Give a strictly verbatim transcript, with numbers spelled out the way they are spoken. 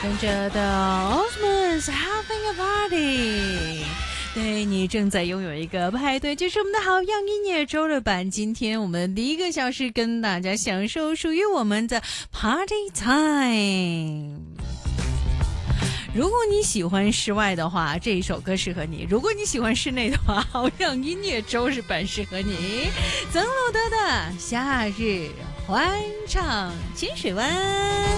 跟着的 Osmos Having a Party， 对，你正在拥有一个派对，就是我们的好样音乐周日版。今天我们第一个小时跟大家享受属于我们的 Party Time。如果你喜欢室外的话，这一首歌适合你；如果你喜欢室内的话，好样音乐周日版适合你。曾路德的《夏日欢唱清水湾》。